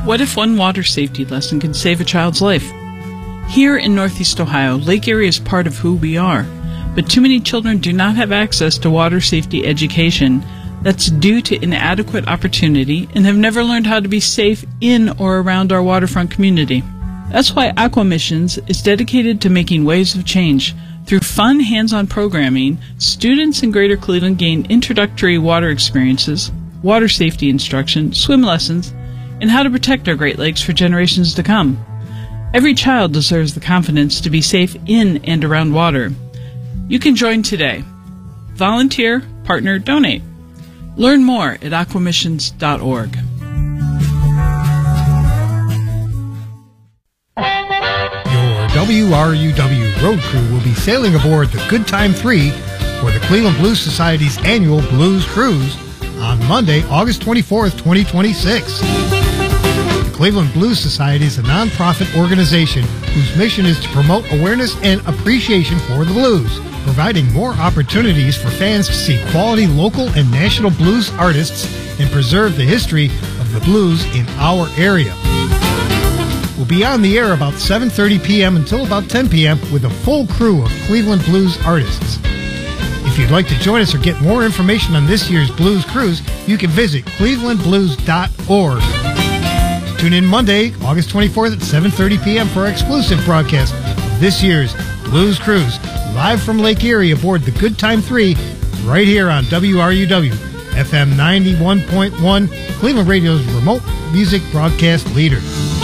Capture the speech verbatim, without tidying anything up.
What if one water safety lesson can save a child's life? Here in Northeast Ohio, Lake Erie is part of who we are, but too many children do not have access to water safety education that's due to inadequate opportunity and have never learned how to be safe in or around our waterfront community. That's why Aqua Missions is dedicated to making waves of change. Through fun, hands-on programming, students in Greater Cleveland gain introductory water experiences, water safety instruction, swim lessons, and how to protect our Great Lakes for generations to come. Every child deserves the confidence to be safe in and around water. You can join today. Volunteer, partner, donate. Learn more at aqua missions dot org. Your W R U W road crew will be sailing aboard the Good Time three for the Cleveland Blues Society's annual Blues Cruise on Monday, August twenty-fourth, twenty twenty-six. The Cleveland Blues Society is a nonprofit organization whose mission is to promote awareness and appreciation for the blues, providing more opportunities for fans to see quality local and national blues artists and preserve the history of the blues in our area. We'll be on the air about seven thirty p.m. until about ten p.m. with a full crew of Cleveland blues artists. If you'd like to join us or get more information on this year's Blues Cruise, you can visit cleveland blues dot org. Tune in Monday, August twenty-fourth at seven thirty p.m. for our exclusive broadcast of this year's Blues Cruise, live from Lake Erie aboard the Good Time three, right here on W R U W, F M ninety-one point one, Cleveland Radio's remote music broadcast leader.